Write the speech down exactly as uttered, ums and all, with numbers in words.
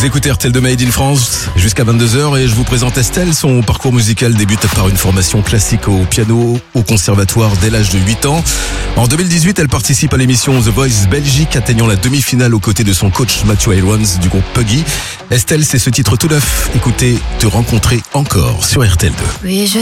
Vous écoutez R T L deux Made in France jusqu'à vingt-deux heures et je vous présente Estelle. Son parcours musical débute par une formation classique au piano au conservatoire dès l'âge de huit ans. En deux mille dix-huit, elle participe à l'émission The Voice Belgique, atteignant la demi-finale aux côtés de son coach Matthew Irons du groupe Puggy. Estelle, c'est ce titre tout neuf. Écoutez, Te rencontrer encore sur R T L deux. Oui, je